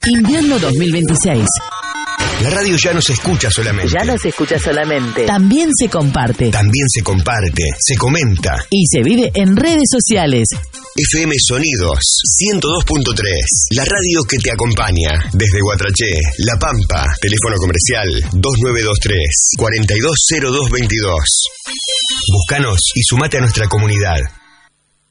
Invierno 2026. La radio ya no se escucha solamente. Ya no se escucha solamente. También se comparte. También se comparte, se comenta. Y se vive en redes sociales. FM Sonidos 102.3. La radio que te acompaña. Desde Guatraché, La Pampa. Teléfono comercial 2923 420222. Búscanos y sumate a nuestra comunidad.